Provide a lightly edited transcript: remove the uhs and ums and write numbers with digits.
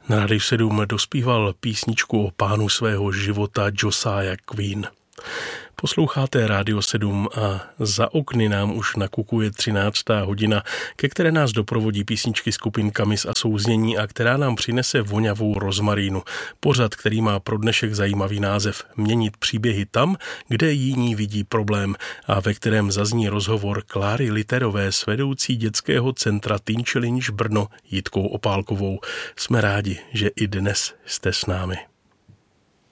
Na Rádiu 7 dospíval písničku o pánu svého života Josiah Quinn. Posloucháte Rádio 7 a za okny nám už nakukuje 13. hodina, ke které nás doprovodí písničky skupin Kamis a Souznění a která nám přinese voňavou rozmarínu. Pořad, který má pro dnešek zajímavý název Měnit příběhy tam, kde jiní vidí problém a ve kterém zazní rozhovor Kláry Literové s vedoucí dětského centra Teen Challenge Brno Jitkou Opálkovou. Jsme rádi, že i dnes jste s námi.